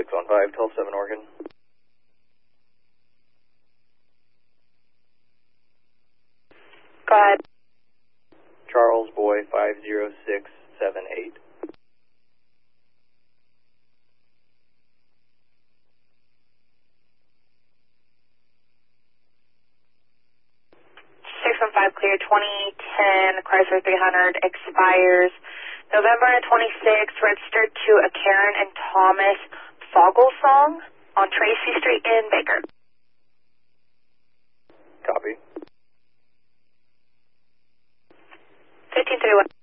615, 127 Oregon. Go ahead. Charles Boy 50678. 615 clear, 2010 Chrysler 300 expires November 26th, registered to a Karen and Thomas Fogelsong on Tracy Street in Baker. Copy. 1531.